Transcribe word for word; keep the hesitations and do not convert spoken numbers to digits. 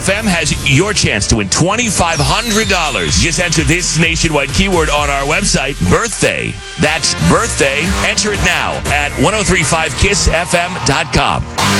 F M has your chance to win twenty-five hundred dollars. Just enter this nationwide keyword on our website, birthday. That's birthday. Enter it now at ten thirty-five kiss f m dot com.